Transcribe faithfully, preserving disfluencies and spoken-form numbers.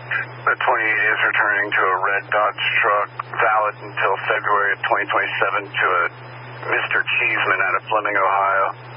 The twenty-eight is returning to a red Dodge truck, valid until February of twenty twenty-seven, to a Mister Cheeseman out of Fleming, Ohio.